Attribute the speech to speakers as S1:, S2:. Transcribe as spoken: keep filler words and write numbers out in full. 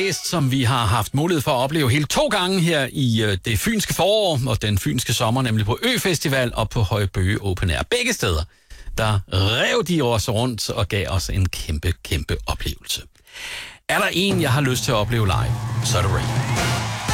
S1: blæst, som vi har haft mulighed for at opleve hele to gange her i øh, det fynske forår og den fynske sommer, nemlig på Ø-festival og på Højbøge Open Air. Begge steder, der rev de os rundt og gav os en kæmpe, kæmpe oplevelse. Er der en, jeg har lyst til at opleve live, så er det Rain.